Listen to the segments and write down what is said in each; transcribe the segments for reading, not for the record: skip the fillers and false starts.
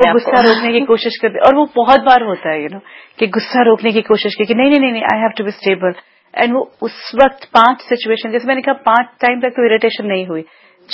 غصہ روکنے کی کوشش کرتے اور وہ بہت بار ہوتا ہے کہ غصہ روکنے کی کوشش کی کہ نہیں I have to be stable. And وہ اس وقت 5 سچویشن جیسے میں نے کہا 5 ٹائم تک تو اریٹیشن نہیں ہوئی,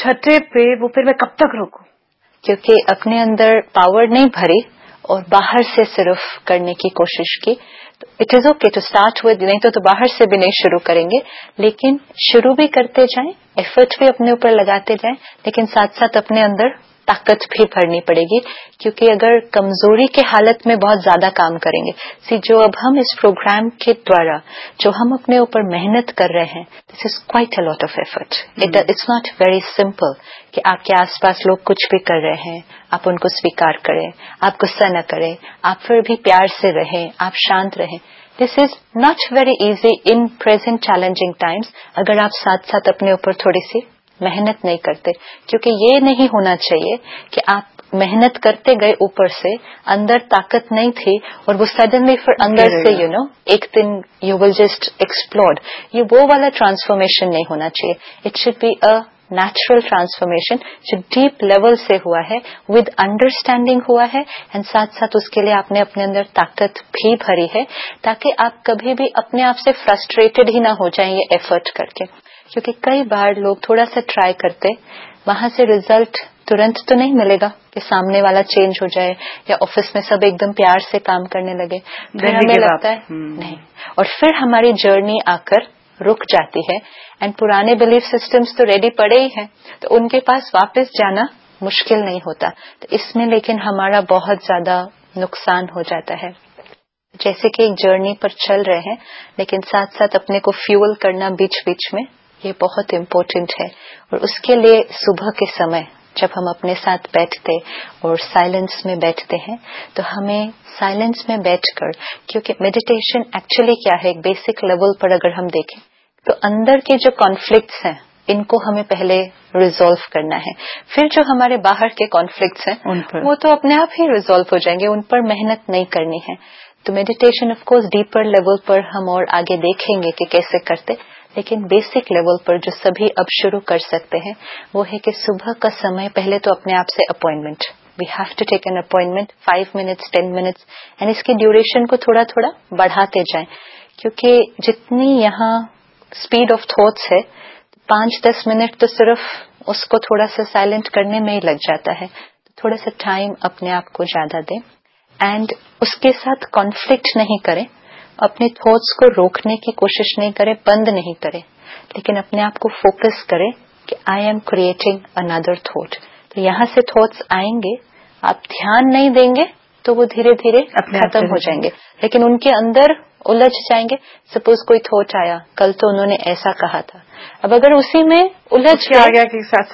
6 پہ وہ پھر میں کب تک روکوں, کیونکہ اپنے اندر پاور نہیں بھری اور باہر سے صرف کرنے کی کوشش کی. It is okay to start with, نہیں تو باہر سے بھی نہیں شروع کریں گے, لیکن شروع بھی کرتے جائیں, ایفرٹ بھی اپنے اوپر لگاتے جائیں, لیکن ساتھ ساتھ اپنے اندر طاقت بھی بھرنی پڑے گی. کیونکہ اگر کمزوری کے حالت میں بہت زیادہ کام کریں گے, جو اب ہم اس پروگرام کے دوارا جو ہم اپنے اوپر محنت کر رہے ہیں, دس is quite a lot of effort. It's not very simple کہ آپ کے آس پاس لوگ کچھ بھی کر رہے ہیں آپ ان کو سویکار کریں, آپ غصہ نہ کریں, آپ پھر بھی پیار سے رہیں, آپ شانت رہیں. دس is not very easy in present challenging Times اگر آپ ساتھ ساتھ اپنے اوپر تھوڑی سی محنت نہیں کرتے. کیونکہ یہ نہیں ہونا چاہیے کہ آپ محنت کرتے گئے اوپر سے, اندر طاقت نہیں تھی اور وہ سڈنلی پھر اندر سے ایک دن یو ول جسٹ ایکسپلوڈ. یہ وہ والا ٹرانسفارمیشن نہیں ہونا چاہیے. It should be a natural transformation جو ڈیپ لیول سے ہوا ہے, ود انڈرسٹینڈنگ ہوا ہے, اینڈ ساتھ ساتھ اس کے لیے آپ نے اپنے اندر طاقت بھی بھری ہے تاکہ آپ کبھی بھی اپنے آپ سے فرسٹریٹڈ ہی نہ ہو جائیں یہ ایفرٹ کر کے. کیونکہ کئی بار لوگ تھوڑا سا ٹرائی کرتے, وہاں سے ریزلٹ ترنت تو نہیں ملے گا کہ سامنے والا چینج ہو جائے یا آفس میں سب ایک دم پیار سے کام کرنے لگے, پھر ہمیں لگتا ہے نہیں, اور پھر ہماری جرنی آ کر رک جاتی ہے. اینڈ پرانے بلیف سسٹمز تو ریڈی پڑے ہی ہیں, تو ان کے پاس واپس جانا مشکل نہیں ہوتا. تو اس میں لیکن ہمارا بہت زیادہ نقصان ہو جاتا ہے. جیسے کہ ایک جرنی پر چل رہے ہیں لیکن ساتھ ساتھ اپنے کو فیول کرنا بیچ بیچ میں, یہ بہت امپورٹنٹ ہے. اور اس کے لیے صبح کے سمے جب ہم اپنے ساتھ بیٹھتے اور سائلنس میں بیٹھتے ہیں تو ہمیں سائلنس میں بیٹھ کر, کیونکہ میڈیٹیشن ایکچولی کیا ہے, ایک بیسک لیول پر اگر ہم دیکھیں تو اندر کے جو کانفلکٹس ہیں ان کو ہمیں پہلے ریزالو کرنا ہے. پھر جو ہمارے باہر کے کانفلکٹس ہیں وہ تو اپنے آپ ہی ریزالو ہو جائیں گے, ان پر محنت نہیں کرنی ہے. تو meditation of course deeper level پر ہم اور آگے دیکھیں گے کہ کیسے کرتے, لیکن بیسک لیول پر جو سبھی اب شروع کر سکتے ہیں وہ ہے کہ صبح کا سمے پہلے تو اپنے آپ سے appointment, we have to take an appointment 5 minutes 10 minutes, and اس کی ڈیوریشن کو تھوڑا تھوڑا بڑھاتے جائیں. کیونکہ جتنی یہاں اسپیڈ آف تھاٹس ہے 5-10 منٹ تو صرف اس کو تھوڑا سا سائلنٹ کرنے میں ہی لگ جاتا ہے. تھوڑا سا ٹائم اپنے آپ کو زیادہ دیں, اینڈ اس کے ساتھ کانفلکٹ نہیں کریں, اپنے تھاٹس کو روکنے کی کوشش نہیں کریں, بند نہیں کریں, لیکن اپنے آپ کو فوکس کریں کہ I am creating another thought. تو یہاں سے تھاٹس آئیں گے, آپ دھیان نہیں دیں گے تو وہ دھیرے دھیرے ختم ہو جائیں گے, لیکن ان کے اندر الجھ جائیں گے. سپوز کوئی تھاٹ آیا, کل تو انہوں نے ایسا کہا تھا, اب اگر اسی میں الجھ گیا کہ ساتھ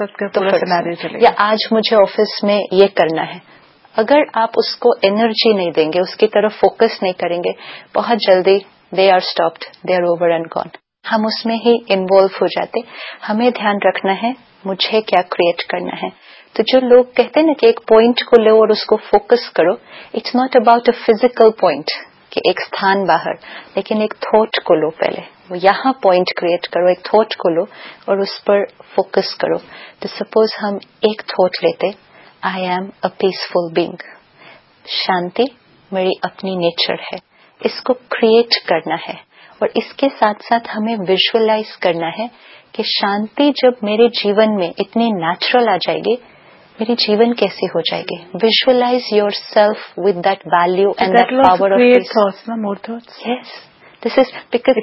ساتھ یا آج مجھے آفس میں یہ کرنا ہے, اگر آپ اس کو انرجی نہیں دیں گے, اس کی طرف فوکس نہیں کریں گے, بہت جلدی they are stopped, they are over and gone. ہم اس میں ہی انوالو ہو جاتے. ہمیں دھیان رکھنا ہے مجھے کیا کریٹ کرنا ہے. تو جو لوگ کہتے ہیں نا کہ ایک پوائنٹ کو لو اور اس کو فوکس کرو, it's not about a physical point کہ ایک ستھان باہر, لیکن ایک تھاٹ کو لو, پہلے وہ یہاں پوائنٹ کریٹ کرو, ایک تھاٹ کو لو اور اس پر فوکس کرو. تو سپوز ہم ایک تھاٹ لیتے, I am a peaceful being, شانتی میری اپنی نیچر ہے, اس کو کریٹ کرنا ہے. اور اس کے ساتھ ساتھ ہمیں ویژولائز کرنا ہے کہ شانتی جب میرے جیون میں اتنی نیچرل آ جائے گی, میری جیون کیسی ہو جائے گی. Visualise your self with that value and that power of peace. Yes, this is because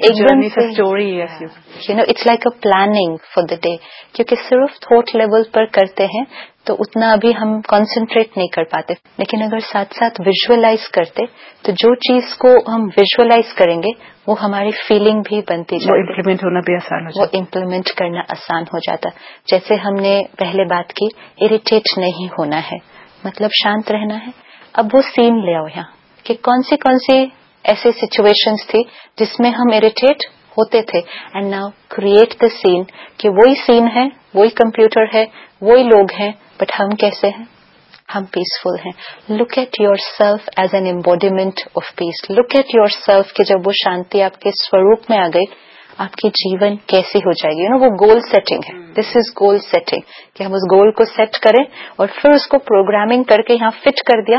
it's like a planning for the day. کیونکہ صرف تھاٹ لیول پر کرتے ہیں تو اتنا ابھی ہم کنسنٹریٹ نہیں کر پاتے, لیکن اگر ساتھ ساتھ ویژولائز کرتے تو جو چیز کو ہم ویژولائز کریں گے وہ ہماری فیلنگ بھی بنتی جاتی, وہ امپلیمنٹ ہونا بھی آسان ہو جاتا, وہ امپلیمنٹ کرنا آسان ہو جاتا. جیسے ہم نے پہلے بات کی, اریٹیٹ نہیں ہونا ہے, مطلب شانت رہنا ہے. اب وہ سین لے آؤ یہاں کہ کون سی ایسے سچویشنز تھی جس میں ہم اریٹیٹ ہوتے تھے, اینڈ ناؤ کریٹ دا سین کہ وہی سین ہے, وہی کمپیوٹر ہے, وہی لوگ ہیں, بٹ ہم کیسے ہیں, ہم پیسفل ہیں. Look at your self as an embodiment of peace. Look at your self کہ جب وہ شانتی آپ کے سوروپ میں آ گئی, آپ کی جیون کیسی ہو جائے گی. وہ گول سیٹنگ ہے. دس از گول سیٹنگ کہ ہم اس گول کو سیٹ کریں اور پھر اس کو پروگرامنگ کر کے یہاں فٹ کر دیا